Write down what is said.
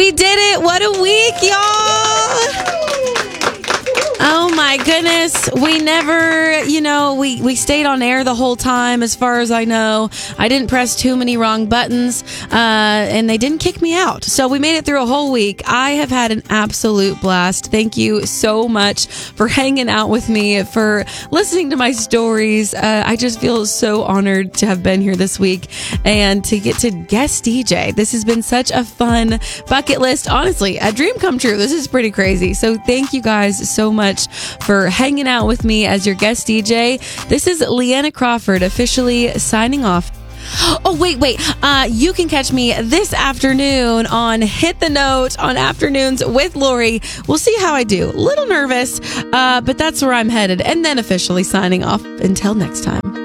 We did it. What a week, y'all. Oh my goodness. We never, we stayed on air the whole time as far as I know. I didn't press too many wrong buttons, and they didn't kick me out. So we made it through a whole week. I have had an absolute blast. Thank you so much for hanging out with me, for listening to my stories. I just feel so honored to have been here this week and to get to guest DJ. This has been such a fun bucket list. Honestly, a dream come true. This is pretty crazy. So thank you guys so much for hanging out with me as your guest DJ. This is Leanna Crawford officially signing off. Oh, wait. You can catch me this afternoon on Hit the Note on Afternoons with Lori. We'll see how I do. A little nervous, but that's where I'm headed. And then officially signing off. Until next time.